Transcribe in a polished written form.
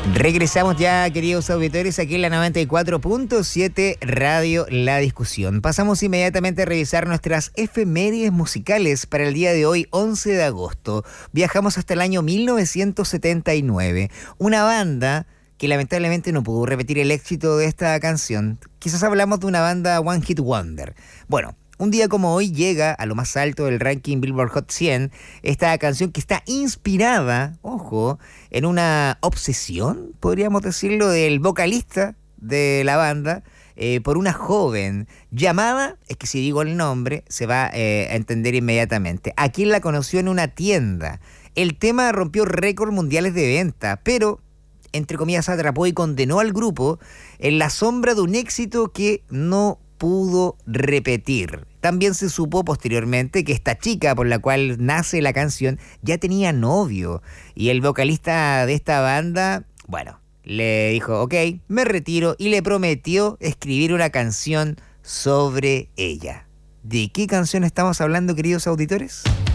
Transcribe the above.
Regresamos ya, queridos auditores, aquí en la 94.7 Radio La Discusión. Pasamos inmediatamente a revisar nuestras efemérides musicales para el día de hoy, 11 de agosto. Viajamos hasta el año 1979. Una banda que lamentablemente no pudo repetir el éxito de esta canción. Quizás hablamos de una banda One Hit Wonder. Bueno, un día como hoy llega a lo más alto del ranking Billboard Hot 100 esta canción que está inspirada, ojo, en una obsesión, podríamos decirlo, del vocalista de la banda por una joven llamada, es que si digo el nombre se va a entender inmediatamente, a quien la conoció en una tienda. El tema rompió récords mundiales de venta, pero entre comillas atrapó y condenó al grupo en la sombra de un éxito que no pudo repetir. También se supo posteriormente que esta chica por la cual nace la canción ya tenía novio y el vocalista de esta banda, bueno, le dijo, ok, me retiro y le prometió escribir una canción sobre ella. ¿De qué canción estamos hablando, queridos auditores?